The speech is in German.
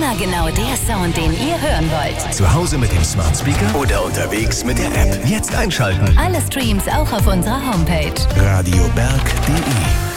Immer genau der Sound, den ihr hören wollt. Zu Hause mit dem Smart Speaker oder unterwegs mit der App. Jetzt einschalten. Alle Streams auch auf unserer Homepage. radioberg.de